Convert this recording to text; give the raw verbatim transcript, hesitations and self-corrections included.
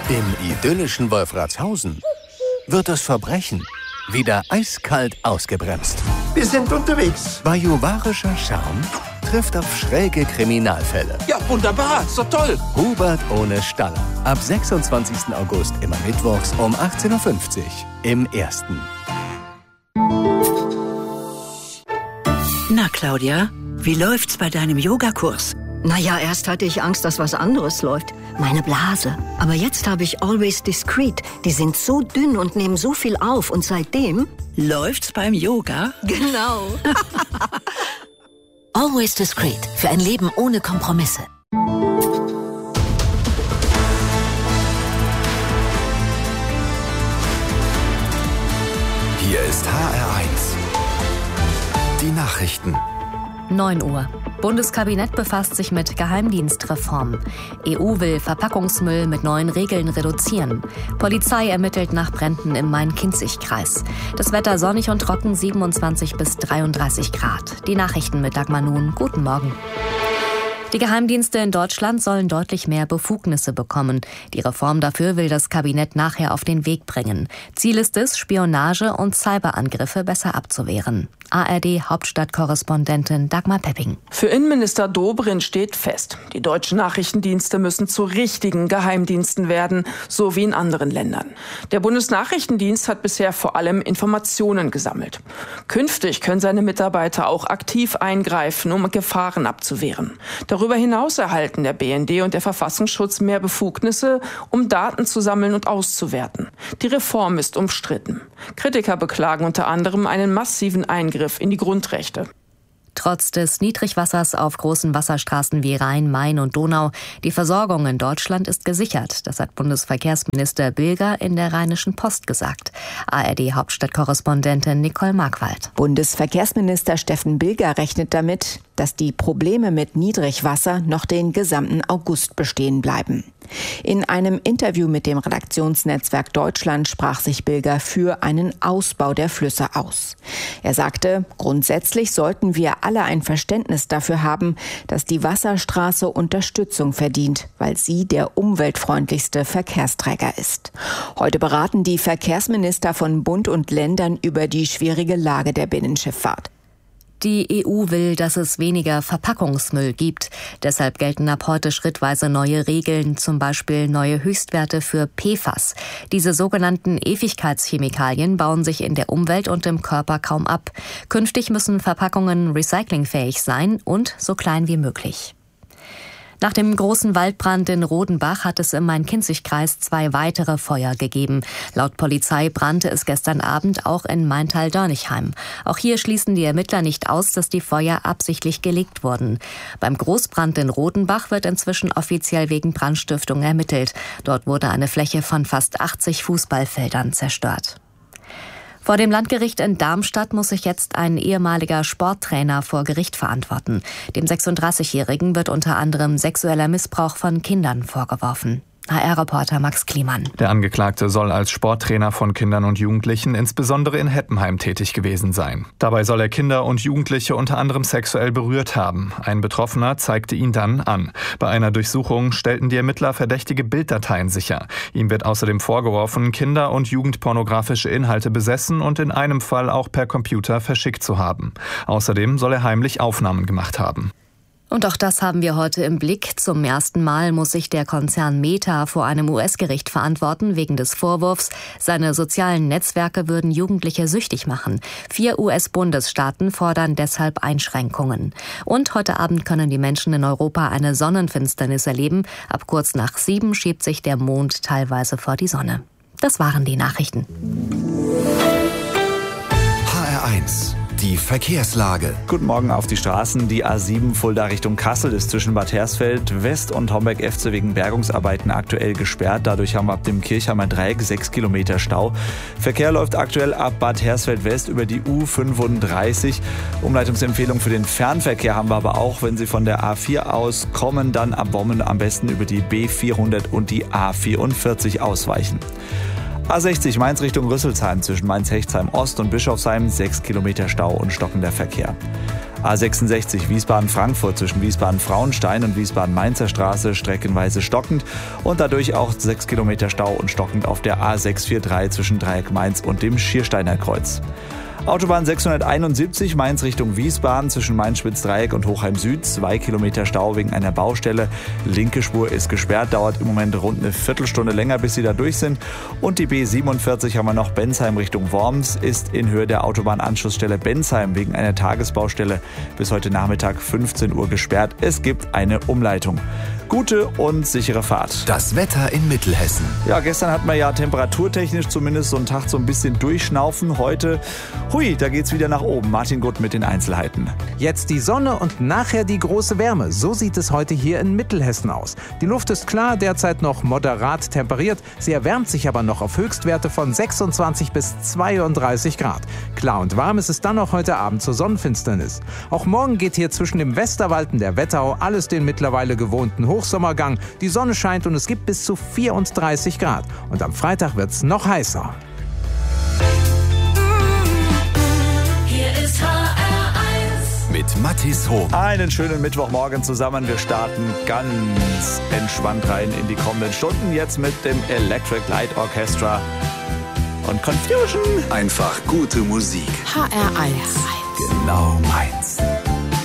Im idyllischen Wolfratshausen wird das Verbrechen wieder eiskalt ausgebremst. Wir sind unterwegs. Bajuwarischer Charme trifft auf schräge Kriminalfälle. Ja, wunderbar, so toll. Hubert ohne Staller. Ab sechsundzwanzigsten August immer mittwochs um achtzehn Uhr fünfzig im Ersten. Na, Claudia, wie läuft's bei deinem Yogakurs? Naja, erst hatte ich Angst, dass was anderes läuft. Meine Blase. Aber jetzt habe ich Always Discreet. Die sind so dünn und nehmen so viel auf. Und seitdem... Läuft's beim Yoga? Genau. Always Discreet. Für ein Leben ohne Kompromisse. Hier ist H R eins. Die Nachrichten. neun Uhr. Bundeskabinett befasst sich mit Geheimdienstreform. E U will Verpackungsmüll mit neuen Regeln reduzieren. Polizei ermittelt nach Bränden im Main-Kinzig-Kreis. Das Wetter sonnig und trocken, siebenundzwanzig bis dreiunddreißig Grad. Die Nachrichten mit Dagmar Nun. Guten Morgen. Die Geheimdienste in Deutschland sollen deutlich mehr Befugnisse bekommen. Die Reform dafür will das Kabinett nachher auf den Weg bringen. Ziel ist es, Spionage und Cyberangriffe besser abzuwehren. A R D-Hauptstadtkorrespondentin Dagmar Pepping. Für Innenminister Dobrindt steht fest, die deutschen Nachrichtendienste müssen zu richtigen Geheimdiensten werden, so wie in anderen Ländern. Der Bundesnachrichtendienst hat bisher vor allem Informationen gesammelt. Künftig können seine Mitarbeiter auch aktiv eingreifen, um Gefahren abzuwehren. Darüber hinaus erhalten der B N D und der Verfassungsschutz mehr Befugnisse, um Daten zu sammeln und auszuwerten. Die Reform ist umstritten. Kritiker beklagen unter anderem einen massiven Eingriff in die Grundrechte. Trotz des Niedrigwassers auf großen Wasserstraßen wie Rhein, Main und Donau, die Versorgung in Deutschland ist gesichert. Das hat Bundesverkehrsminister Bilger in der Rheinischen Post gesagt. A R D-Hauptstadtkorrespondentin Nicole Markwald. Bundesverkehrsminister Steffen Bilger rechnet damit, dass die Probleme mit Niedrigwasser noch den gesamten August bestehen bleiben. In einem Interview mit dem Redaktionsnetzwerk Deutschland sprach sich Bilger für einen Ausbau der Flüsse aus. Er sagte, grundsätzlich sollten wir alle ein Verständnis dafür haben, dass die Wasserstraße Unterstützung verdient, weil sie der umweltfreundlichste Verkehrsträger ist. Heute beraten die Verkehrsminister von Bund und Ländern über die schwierige Lage der Binnenschifffahrt. Die E U will, dass es weniger Verpackungsmüll gibt. Deshalb gelten ab heute schrittweise neue Regeln, zum Beispiel neue Höchstwerte für P F A S. Diese sogenannten Ewigkeitschemikalien bauen sich in der Umwelt und im Körper kaum ab. Künftig müssen Verpackungen recyclingfähig sein und so klein wie möglich. Nach dem großen Waldbrand in Rodenbach hat es im Main-Kinzig-Kreis zwei weitere Feuer gegeben. Laut Polizei brannte es gestern Abend auch in Maintal-Dörnigheim. Auch hier schließen die Ermittler nicht aus, dass die Feuer absichtlich gelegt wurden. Beim Großbrand in Rodenbach wird inzwischen offiziell wegen Brandstiftung ermittelt. Dort wurde eine Fläche von fast achtzig Fußballfeldern zerstört. Vor dem Landgericht in Darmstadt muss sich jetzt ein ehemaliger Sporttrainer vor Gericht verantworten. Dem sechsunddreißigjährigen wird unter anderem sexueller Missbrauch von Kindern vorgeworfen. H R-Reporter Max Kliemann. Der Angeklagte soll als Sporttrainer von Kindern und Jugendlichen insbesondere in Heppenheim tätig gewesen sein. Dabei soll er Kinder und Jugendliche unter anderem sexuell berührt haben. Ein Betroffener zeigte ihn dann an. Bei einer Durchsuchung stellten die Ermittler verdächtige Bilddateien sicher. Ihm wird außerdem vorgeworfen, Kinder- und jugendpornografische Inhalte besessen und in einem Fall auch per Computer verschickt zu haben. Außerdem soll er heimlich Aufnahmen gemacht haben. Und auch das haben wir heute im Blick. Zum ersten Mal muss sich der Konzern Meta vor einem U S-Gericht verantworten wegen des Vorwurfs, seine sozialen Netzwerke würden Jugendliche süchtig machen. Vier U S-Bundesstaaten fordern deshalb Einschränkungen. Und heute Abend können die Menschen in Europa eine Sonnenfinsternis erleben. Ab kurz nach sieben schiebt sich der Mond teilweise vor die Sonne. Das waren die Nachrichten. H R eins. Die Verkehrslage. Guten Morgen auf die Straßen. Die A sieben Fulda Richtung Kassel ist zwischen Bad Hersfeld West und Homberg-F C wegen Bergungsarbeiten aktuell gesperrt. Dadurch haben wir ab dem Kirchheimer Dreieck sechs Kilometer Stau. Verkehr läuft aktuell ab Bad Hersfeld West über die U fünfunddreißig. Umleitungsempfehlung für den Fernverkehr haben wir aber auch, wenn Sie von der A vier aus kommen, dann ab Wommen am besten über die B vierhundert und die A vierundvierzig ausweichen. A sechzig Mainz Richtung Rüsselsheim zwischen Mainz-Hechtsheim Ost und Bischofsheim, sechs Kilometer Stau und stockender Verkehr. A sechsundsechzig Wiesbaden-Frankfurt zwischen Wiesbaden-Frauenstein und Wiesbaden-Mainzer Straße streckenweise stockend und dadurch auch sechs Kilometer Stau und stockend auf der A sechs vier drei zwischen Dreieck Mainz und dem Schiersteiner Kreuz. Autobahn sechshunderteinundsiebzig Mainz Richtung Wiesbaden zwischen Mainz-Spitz-Dreieck und Hochheim Süd. Zwei Kilometer Stau wegen einer Baustelle. Linke Spur ist gesperrt, dauert im Moment rund eine Viertelstunde länger, bis sie da durch sind. Und die B siebenundvierzig haben wir noch Bensheim Richtung Worms, ist in Höhe der Autobahnanschlussstelle Bensheim wegen einer Tagesbaustelle bis heute Nachmittag fünfzehn Uhr gesperrt. Es gibt eine Umleitung. Gute und sichere Fahrt. Das Wetter in Mittelhessen. Ja, gestern hatten wir ja temperaturtechnisch zumindest so einen Tag so ein bisschen durchschnaufen. Heute, hui, da geht's wieder nach oben. Martin Gutt mit den Einzelheiten. Jetzt die Sonne und nachher die große Wärme. So sieht es heute hier in Mittelhessen aus. Die Luft ist klar, derzeit noch moderat temperiert. Sie erwärmt sich aber noch auf Höchstwerte von sechsundzwanzig bis zweiunddreißig Grad. Klar und warm ist es dann auch heute Abend zur Sonnenfinsternis. Auch morgen geht hier zwischen dem Westerwald und der Wetterau alles den mittlerweile gewohnten Hochsommergang. Die Sonne scheint und es gibt bis zu vierunddreißig Grad. Und am Freitag wird es noch heißer. Hier ist H R eins mit Mathis Hohm. Einen schönen Mittwochmorgen zusammen. Wir starten ganz entspannt rein in die kommenden Stunden. Jetzt mit dem Electric Light Orchestra und Confusion. Einfach gute Musik. H R eins. Genau meins.